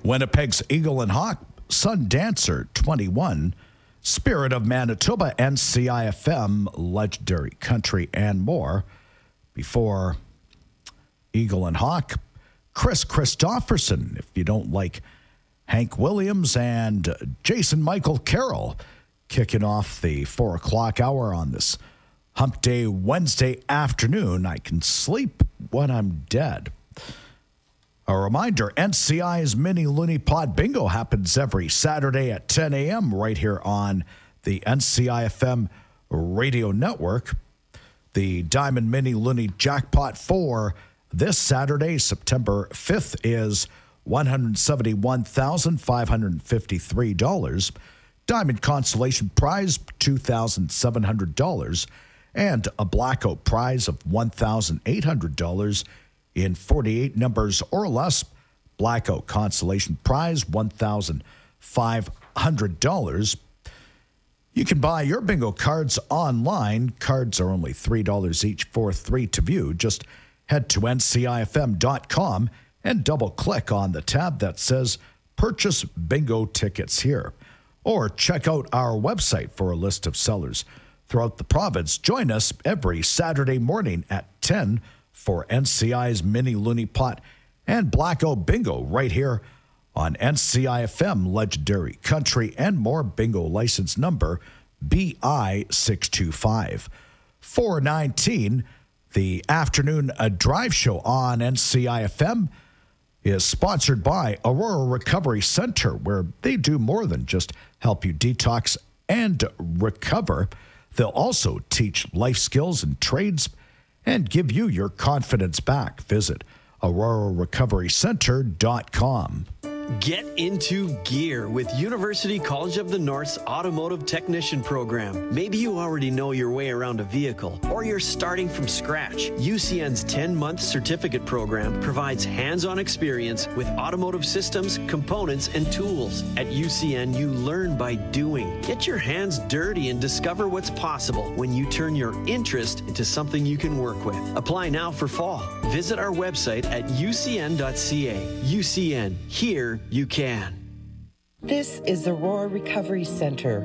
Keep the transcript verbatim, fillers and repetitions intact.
Winnipeg's Eagle and Hawk, Sundancer twenty-one, Spirit of Manitoba, N C I F M, Legendary Country, and more. Before Eagle and Hawk, Chris Christopherson, if you don't like Hank Williams, and Jason Michael Carroll, kicking off the four o'clock hour on this Hump Day Wednesday afternoon. I can sleep when I'm dead. A reminder, N C I's Mini Looney Pod Bingo happens every Saturday at ten a.m. right here on the N C I F M radio network. The Diamond Mini Looney Jackpot for this Saturday, September fifth, is one hundred seventy-one thousand five hundred fifty-three dollars. Diamond Consolation Prize, two thousand seven hundred dollars. And a Blackout Prize of one thousand eight hundred dollars. In forty-eight numbers or less, Blackout Consolation Prize, one thousand five hundred dollars. You can buy your bingo cards online. Cards are only three dollars each for three to view. Just head to N C I F M dot com and double-click on the tab that says Purchase Bingo Tickets here. Or check out our website for a list of sellers throughout the province. Join us every Saturday morning at ten for N C I's Mini Looney Pot and Blackout Bingo right here on N C I F M, Legendary Country, and more. Bingo license number B I six two five. four nineteen, the afternoon uh, drive show on N C I F M is sponsored by Aurora Recovery Center, where they do more than just help you detox and recover. They'll also teach life skills and trades and give you your confidence back. Visit aurora recovery center dot com. Get into gear with University College of the North's Automotive Technician Program. Maybe you already know your way around a vehicle, or you're starting from scratch. U C N's ten-month certificate program provides hands-on experience with automotive systems, components, and tools. At U C N, you learn by doing. Get your hands dirty and discover what's possible when you turn your interest into something you can work with. Apply now for fall. Visit our website at u c n dot c a. U C N, here you can. This is the Aurora Recovery Center.